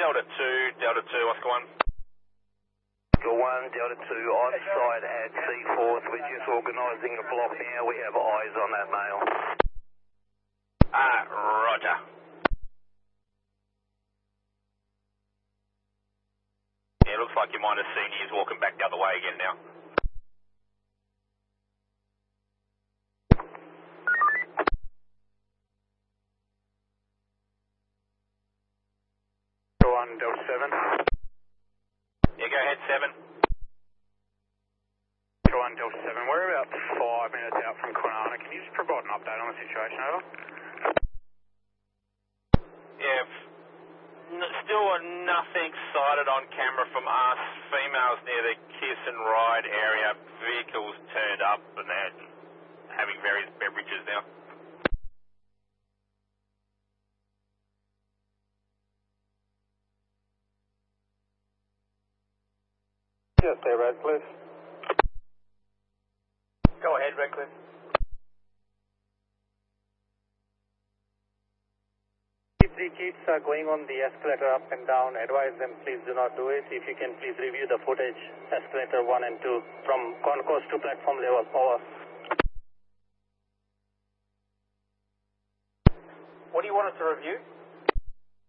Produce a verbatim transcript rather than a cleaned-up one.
Delta two, Delta two, Oscar one. Oscar one, Delta two, on site at Seaforth. We're just organising a block now. We have eyes on that male. Ah, roger. Yeah, looks like you might have seen he is walking back the other way again now. one, Delta seven. Yeah, go ahead, seven. one, Delta seven. We're about five minutes out from Kwinana. Can you just provide an update on the situation, over? Yeah, n- still nothing sighted on camera from us. Females near the Kiss and Ride area. Vehicles turned up and they're having various beverages now. Just there, Redcliffe. Go ahead, Redcliffe. If the kids are going on the escalator up and down, advise them please do not do it. If you can please review the footage, escalator one and two, from concourse to platform level, over. What do you want us to review?